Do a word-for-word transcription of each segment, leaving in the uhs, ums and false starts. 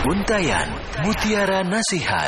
Untayan Mutiara Nasihat.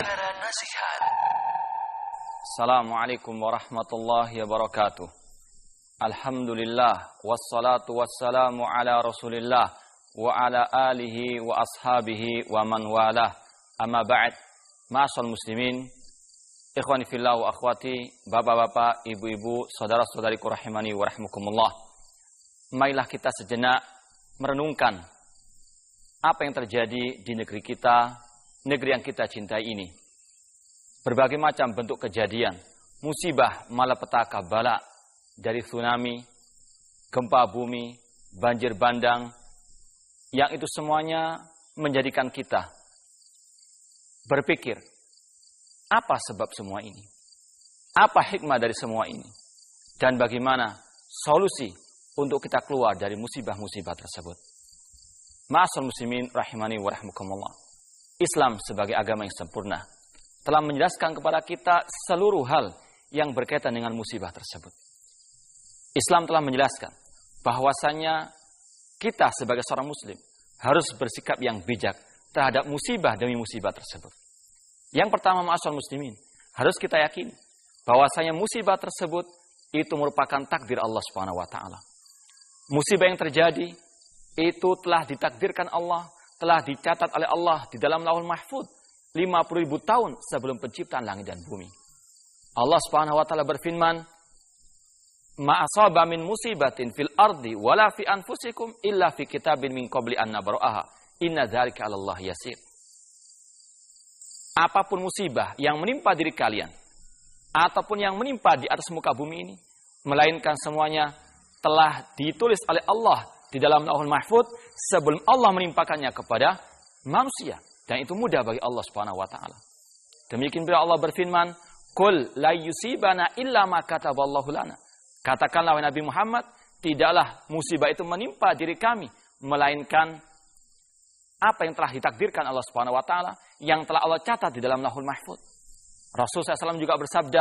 Assalamualaikum warahmatullahi wabarakatuh. Alhamdulillah wassalatu wassalamu ala Rasulillah wa ala alihi wa ashabihi wa man walah. Amma ba'd. Ma'asal muslimin, ikhwani fillah wa akhwati, bapak-bapak, ibu-ibu, saudara-saudariku rahimani wa rahmukumullah. Marilah kita sejenak merenungkan apa yang terjadi di negeri kita, negeri yang kita cintai ini. Berbagai macam bentuk kejadian, musibah, malapetaka, bala, dari tsunami, gempa bumi, banjir bandang, yang itu semuanya menjadikan kita berpikir, apa sebab semua ini? Apa hikmah dari semua ini? Dan bagaimana solusi untuk kita keluar dari musibah-musibah tersebut? Ma'asal muslimin rahimani wa rahmukumullah. Islam sebagai agama yang sempurna telah menjelaskan kepada kita seluruh hal yang berkaitan dengan musibah tersebut. Islam telah menjelaskan bahwasanya kita sebagai seorang muslim harus bersikap yang bijak terhadap musibah demi musibah tersebut. Yang pertama, ma'asal muslimin, harus kita yakini bahwasanya musibah tersebut itu merupakan takdir Allah Subhanahu wa taala. Musibah yang terjadi itu telah ditakdirkan Allah, telah dicatat oleh Allah di dalam Lauhul Mahfuz lima puluh ribu tahun sebelum penciptaan langit dan bumi. Allah Subhanahu wa taala berfirman, "Ma asaba min musibatin fil ardi wala fi anfusikum illa fi kitabin min qabli an nabra'aha. Inna dzalika 'ala Allah yasir." Apapun musibah yang menimpa diri kalian ataupun yang menimpa di atas muka bumi ini, melainkan semuanya telah ditulis oleh Allah di dalam Lauhul Mahfuz sebelum Allah menimpakannya kepada manusia, dan itu mudah bagi Allah Subhanahu wa taala. Demikian pula Allah berfirman, "Qul la yusibana illa ma kataballahu lana." Katakanlah wahai Nabi Muhammad, tidaklah musibah itu menimpa diri kami melainkan apa yang telah ditakdirkan Allah Subhanahu wa taala, yang telah Allah catat di dalam Lauhul Mahfuz. Rasul sallallahu alaihi wasallam juga bersabda,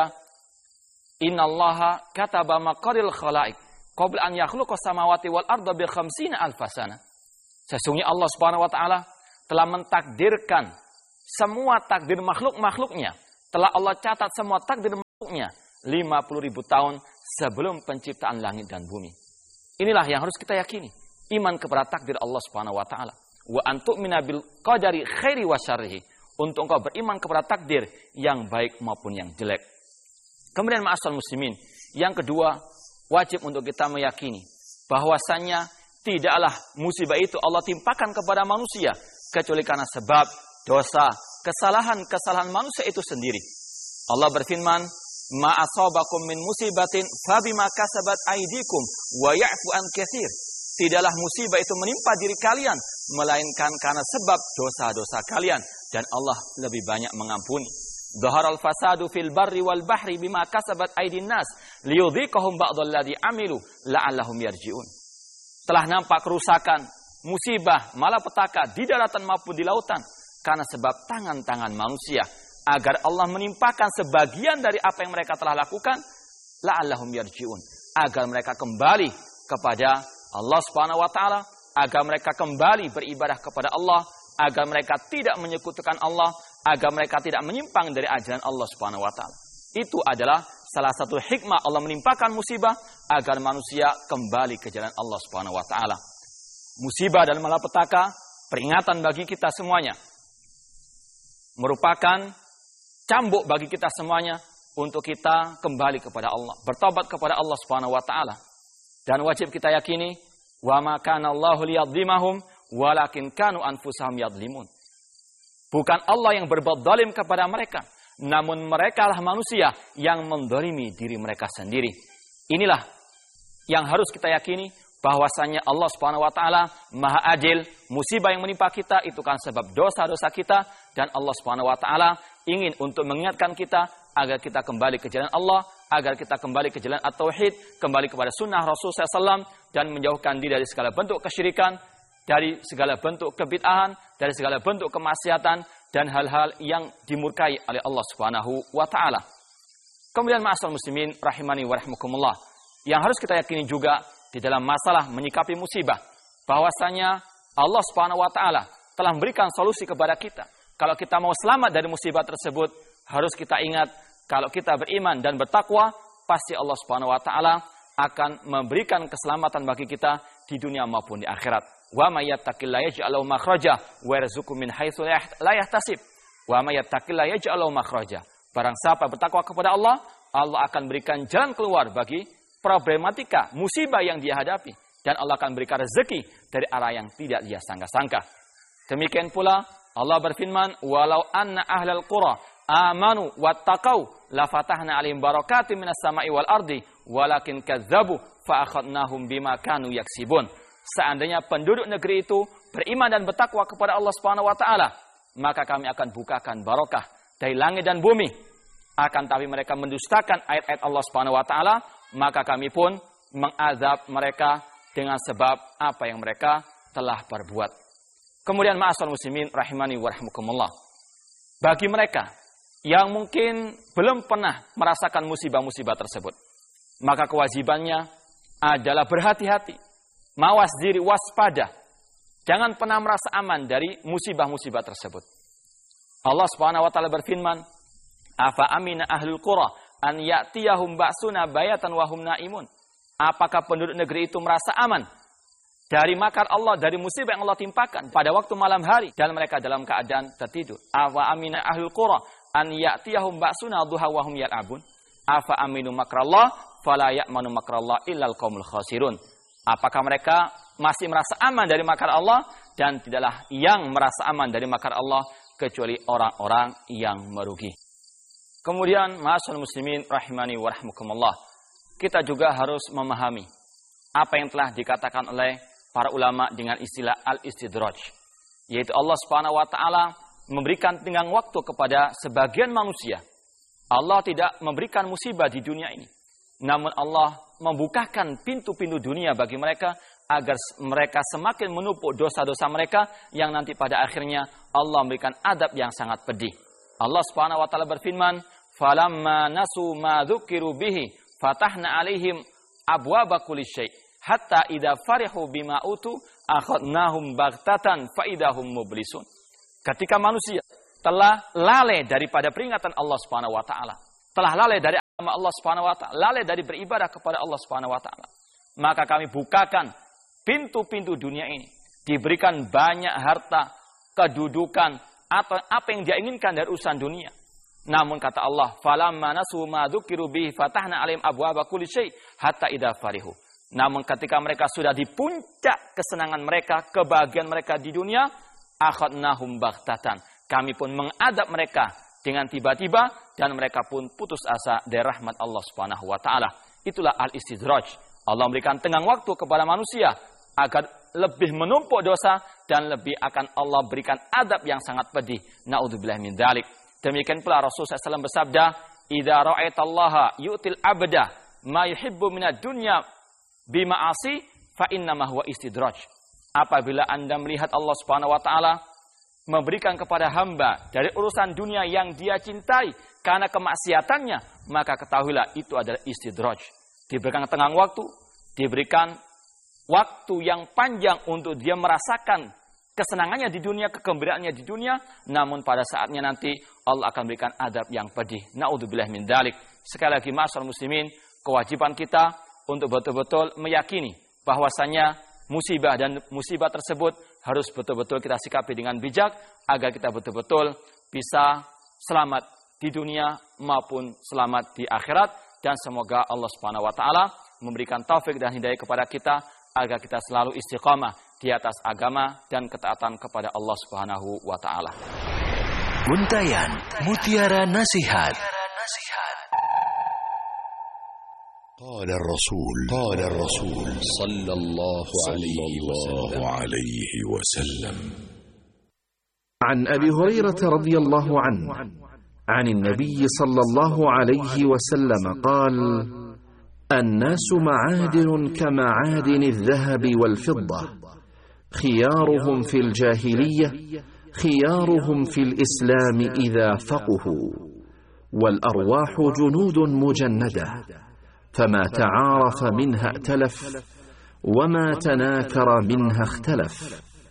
"Innallaha kataba maqadiril khalaiq qabla an yakhluqas samawati wal arda bi khamsina alfasana." Sesungguhnya Allah Subhanahu wa taala telah mentakdirkan semua takdir makhluk-makhluknya. Telah Allah catat semua takdir makhluknya lima puluh ribu tahun sebelum penciptaan langit dan bumi. Inilah yang harus kita yakini, iman kepada takdir Allah Subhanahu wa taala. Wa antu'mina bil qadari khairi wa syarrihi. Untuk engkau beriman kepada takdir yang baik maupun yang jelek. Kemudian ma'asal muslimin, yang kedua, wajib untuk kita meyakini bahwasannya tidaklah musibah itu Allah timpakan kepada manusia kecuali karena sebab dosa, kesalahan-kesalahan manusia itu sendiri. Allah berfirman, "Ma asabakum min musibatin fabima kasabat aydikum wa ya'fu an katsir." Tidaklah musibah itu menimpa diri kalian melainkan karena sebab dosa-dosa kalian, dan Allah lebih banyak mengampuni. Dhaharal fasadu fil barri wal bahri bima kasabat aydin nas liyudhiqahum ba'dalladzi amilu la'allahum yarji'un. Telah nampak kerusakan, musibah, malapetaka di daratan maupun di lautan karena sebab tangan-tangan manusia, agar Allah menimpakan sebagian dari apa yang mereka telah lakukan la'allahum yarji'un, agar mereka kembali kepada Allah Subhanahu wa taala, agar mereka kembali beribadah kepada Allah, agar mereka tidak menyekutukan Allah, agar mereka tidak menyimpang dari ajaran Allah Subhanahu wa taala. Itu adalah salah satu hikmah Allah menimpakan musibah agar manusia kembali ke jalan Allah Subhanahu wa taala. Musibah dan malapetaka peringatan bagi kita semuanya. Merupakan cambuk bagi kita semuanya untuk kita kembali kepada Allah, bertobat kepada Allah Subhanahu wa taala. Dan wajib kita yakini, wa ma kana Allahu liyadzlimahum walakin kanu anfusahum yadzlimun. Bukan Allah yang berbuat zalim kepada mereka, namun mereka lah manusia yang mendolimi diri mereka sendiri. Inilah yang harus kita yakini, bahwasanya Allah Subhanahu wa taala Maha Adil. Musibah yang menimpa kita itu kan sebab dosa-dosa kita, dan Allah Subhanahu wa taala ingin untuk mengingatkan kita agar kita kembali ke jalan Allah, agar kita kembali ke jalan at-tauhid, kembali kepada sunnah Rasul sallallahu alaihi wasallam, dan menjauhkan diri dari segala bentuk kesyirikan, dari segala bentuk kebid'ahan, dari segala bentuk kemaksiatan, dan hal-hal yang dimurkai oleh Allah Subhanahu wa taala. Kemudian ma'asal muslimin rahimani wa rahmukumullah, yang harus kita yakini juga di dalam masalah menyikapi musibah, bahwasanya Allah Subhanahu wa taala telah memberikan solusi kepada kita. Kalau kita mau selamat dari musibah tersebut, harus kita ingat, kalau kita beriman dan bertakwa, pasti Allah Subhanahu wa taala akan memberikan keselamatan bagi kita di dunia maupun di akhirat. Wa may yattaqillaha yaj'al lahu makhraja wa yarzuqhu min haitsu la yahtasib. Wa may yattaqillaha yaj'al lahu makhraja. Barang siapa bertakwa kepada Allah, Allah akan berikan jalan keluar bagi problematika, musibah yang dia hadapi. Dan Allah akan berikan rezeki dari arah yang tidak dia sangka-sangka. Demikian pula Allah berfirman, walau anna ahlal qura amanu wattaqau la fatahna alaihim barakatim minas sama'i wal ardi walakin kadzabu fa akhadnahum bima kanu yaksibun. Seandainya penduduk negeri itu beriman dan bertakwa kepada Allah Subhanahu wa taala, maka kami akan bukakan barokah dari langit dan bumi. Akan tapi mereka mendustakan ayat-ayat Allah Subhanahu wa taala, maka kami pun mengazab mereka dengan sebab apa yang mereka telah perbuat. Kemudian ma'asal muslimin rahimani wa rahmukumullah. Bagi mereka yang mungkin belum pernah merasakan musibah-musibah tersebut, maka kewajibannya adalah berhati-hati, mawas diri, waspada. Jangan pernah merasa aman dari musibah-musibah tersebut. Allah Subhanahu wa taala berfirman, "Afa amina ahlul qura an ya'tiyahum ba'suna bayatan wa hum naimun." Apakah penduduk negeri itu merasa aman dari makar Allah, dari musibah yang Allah timpakan pada waktu malam hari dan mereka dalam keadaan tertidur? Afa amina ahlul qura an ya'tiyahum ba'suna duha wa hum yal'abun. Afa aminu makrallah fala ya'manu makrallah illal qaumul khasirun. Apakah mereka masih merasa aman dari makar Allah, dan tidaklah yang merasa aman dari makar Allah kecuali orang-orang yang merugi. Kemudian ma'asyiral muslimin rahimani wa rahmukumullah, kita juga harus memahami apa yang telah dikatakan oleh para ulama dengan istilah al-istidraj, yaitu Allah Subhanahu wa taala memberikan tenggang waktu kepada sebagian manusia. Allah tidak memberikan musibah di dunia ini, namun Allah membukakan pintu-pintu dunia bagi mereka agar mereka semakin menumpuk dosa-dosa mereka yang nanti pada akhirnya Allah memberikan adab yang sangat pedih. Allah Subhanahu wa taala berfirman, "Falamma nasu ma dzukiru bihi fatahna alaihim abwaaba kulli syai' hatta idza farihu bima utu akhadnahum baghtatan fa idahum mublisun." Ketika manusia telah lalai daripada peringatan Allah Subhanahu wa taala, telah lalai dari agama Allah Subhanahu wa taala, lalai dari beribadah kepada Allah Subhanahu wa taala, maka kami bukakan pintu-pintu dunia ini, diberikan banyak harta, kedudukan, atau apa yang dia inginkan dari urusan dunia. Namun kata Allah, falamma nasu ma dzukiru bihi fatahna alaihim abwaaba kulli syai' hatta idza farihu. Namun ketika mereka sudah di puncak kesenangan mereka, kebahagiaan mereka di dunia, akhadnahum baghtatan. Kami pun mengadab mereka dengan tiba-tiba dan mereka pun putus asa dari rahmat Allah Subhanahu wa taala. Itulah al-istidraj. Allah memberikan tenggang waktu kepada manusia agar lebih menumpuk dosa dan lebih akan Allah berikan adab yang sangat pedih. Na'udzubillah min dzalik. Demikian pula Rasulullah shallallahu alaihi wasallam bersabda, "Idza ra'aitallaha yu'til 'abda ma yuhibbu minad dunya bima'asi fa innama huwa istidraj." Apabila Anda melihat Allah Subhanahu wa taala memberikan kepada hamba dari urusan dunia yang dia cintai karena kemaksiatannya, maka ketahuilah itu adalah istidraj. Diberikan tenggang waktu, diberikan waktu yang panjang untuk dia merasakan kesenangannya di dunia, kegembiraannya di dunia, namun pada saatnya nanti Allah akan berikan adab yang pedih. Na'udzubillah min dzalik. Sekali lagi ma'asyiral muslimin, kewajiban kita untuk betul-betul meyakini bahwasanya musibah dan musibah tersebut harus betul-betul kita sikapi dengan bijak agar kita betul-betul bisa selamat di dunia maupun selamat di akhirat, dan semoga Allah Subhanahu wa taala memberikan taufik dan hidayah kepada kita agar kita selalu istiqamah di atas agama dan ketaatan kepada Allah Subhanahu wa taala. Untayan Mutiara Nasihat. قال الرسول قال الرسول صلى الله عليه وسلم عن أبي هريرة رضي الله عنه عن النبي صلى الله عليه وسلم قال: الناس معادن كمعادن الذهب والفضة، خيارهم في الجاهلية خيارهم في الإسلام إذا فقهوا، والأرواح جنود مجندة، فما تعارف منها ائتلف، وما تناكر منها اختلف.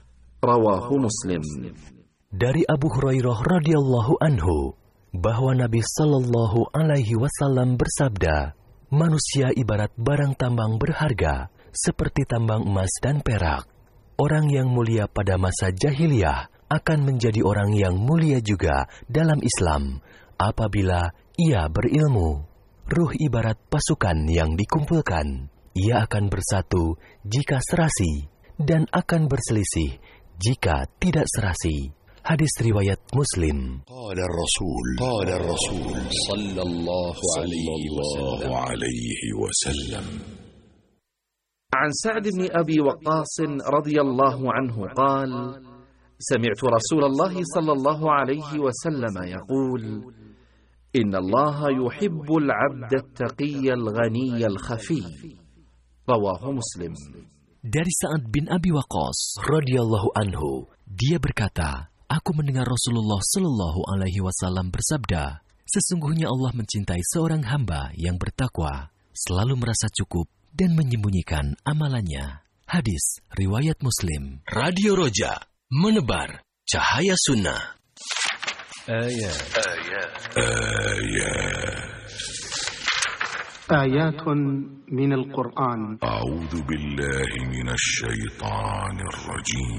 Rawahu Muslim. Dari Abu Hurairah radhiyallahu anhu bahwa Nabi Shallallahu Alaihi Wasallam bersabda, manusia ibarat barang tambang berharga seperti tambang emas dan perak. Orang yang mulia pada masa jahiliyah akan menjadi orang yang mulia juga dalam Islam apabila ia berilmu. Ruh ibarat pasukan yang dikumpulkan. Ia akan bersatu jika serasi dan akan berselisih jika tidak serasi. Hadis riwayat Muslim. Qala Rasul, qala Rasul sallallahu alaihi wasallam. عن سعد بن أبي وقاص رضي الله عنه قال: سمعت رسول الله صلى الله عليه وسلم يقول: إن الله يحب العبد التقي الغني الخفي. رواه مسلم. Dari Sa'ad bin Abi Waqqas radhiyallahu anhu, dia berkata, aku mendengar Rasulullah Shallallahu Alaihi Wasallam bersabda, sesungguhnya Allah mencintai seorang hamba yang bertakwa, selalu merasa cukup dan menyembunyikan amalannya. Hadis riwayat Muslim. Radio Roja, menebar cahaya sunnah. Ayat. Ayat. Ayat. آيات من القرآن. أعوذ بالله من الشيطان الرجيم.